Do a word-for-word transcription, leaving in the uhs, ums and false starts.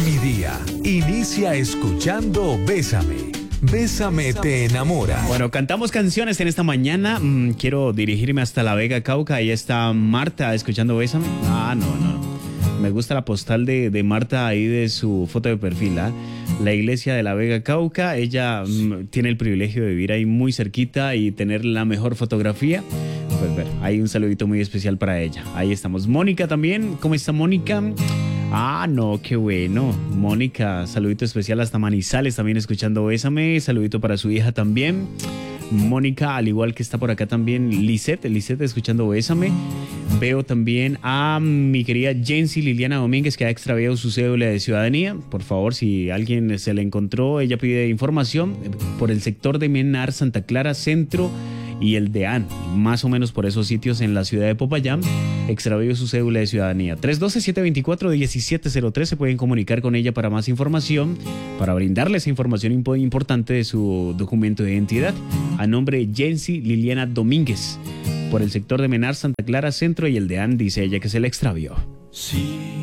Mi día inicia escuchando Bésame. Bésame te enamora. Bueno, cantamos canciones en esta mañana. Mm, quiero dirigirme hasta La Vega, Cauca. Ahí está Marta escuchando Bésame. Ah, no, no. Me gusta la postal de, de Marta ahí de su foto de perfil. ¿eh? La iglesia de La Vega, Cauca. Ella mm, tiene el privilegio de vivir ahí muy cerquita y tener la mejor fotografía. Pues ver, hay un saludito muy especial para ella. Ahí estamos. Mónica también. ¿Cómo está Mónica? Ah, no, qué bueno. Mónica, saludito especial hasta Manizales también escuchando Bésame. Saludito para su hija también. Mónica, al igual que está por acá también Lisette, Lisette escuchando Bésame. Veo también a mi querida Jency Liliana Domínguez, que ha extraviado su cédula de ciudadanía. Por favor, si alguien se le encontró, ella pide información por el sector de Menar, Santa Clara, Centro y el D E A N, más o menos por esos sitios en la ciudad de Popayán. Extravió su cédula de ciudadanía. tres uno dos, siete dos cuatro, uno siete cero tres. Se pueden comunicar con ella para más información, para brindarle esa información impo- importante de su documento de identidad. A nombre de Jency Liliana Domínguez, por el sector de Menar, Santa Clara, Centro y el D E A N, dice ella que se le extravió. Sí.